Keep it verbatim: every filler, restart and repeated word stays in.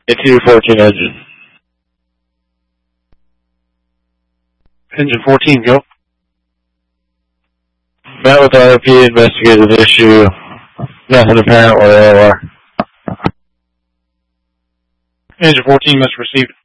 two fourteen engine. Engine fourteen, go. Met with R P, investigated the issue. Nothing apparent where they are. Engine fourteen must receive